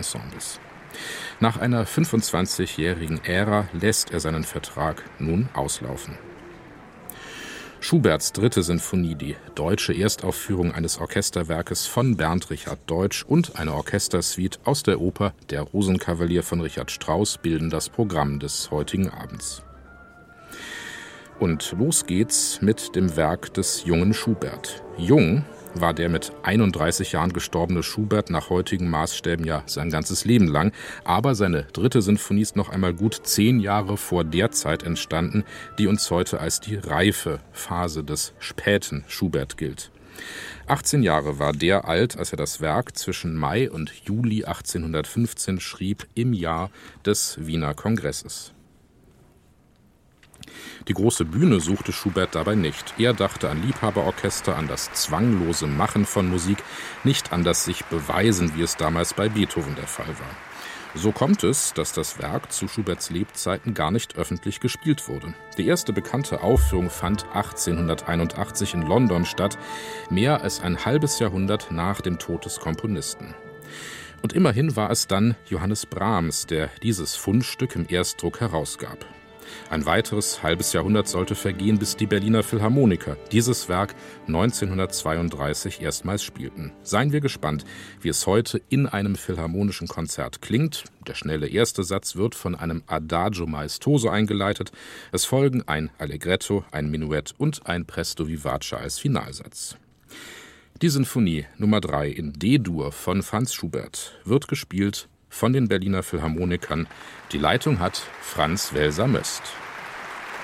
Ensembles. Nach einer 25-jährigen Ära lässt er seinen Vertrag nun auslaufen. Schuberts 3. Sinfonie, die deutsche Erstaufführung eines Orchesterwerkes von Bernd Richard Deutsch und eine Orchestersuite aus der Oper Der Rosenkavalier von Richard Strauss bilden das Programm des heutigen Abends. Und los geht's mit dem Werk des jungen Schubert. Jung war der mit 31 Jahren gestorbene Schubert nach heutigen Maßstäben ja sein ganzes Leben lang. Aber seine 3. Sinfonie ist noch einmal gut 10 Jahre vor der Zeit entstanden, die uns heute als die reife Phase des späten Schubert gilt. 18 Jahre war der alt, als er das Werk zwischen Mai und Juli 1815 schrieb, im Jahr des Wiener Kongresses. Die große Bühne suchte Schubert dabei nicht. Er dachte an Liebhaberorchester, an das zwanglose Machen von Musik, nicht an das sich Beweisen, wie es damals bei Beethoven der Fall war. So kommt es, dass das Werk zu Schuberts Lebzeiten gar nicht öffentlich gespielt wurde. Die erste bekannte Aufführung fand 1881 in London statt, mehr als ein halbes Jahrhundert nach dem Tod des Komponisten. Und immerhin war es dann Johannes Brahms, der dieses Fundstück im Erstdruck herausgab. Ein weiteres halbes Jahrhundert sollte vergehen, bis die Berliner Philharmoniker dieses Werk 1932 erstmals spielten. Seien wir gespannt, wie es heute in einem philharmonischen Konzert klingt. Der schnelle erste Satz wird von einem Adagio maestoso eingeleitet. Es folgen ein Allegretto, ein Menuett und ein Presto vivace als Finalsatz. Die Sinfonie Nummer 3 in D-Dur von Franz Schubert wird gespielt von den Berliner Philharmonikern. Die Leitung hat Franz Welser-Möst.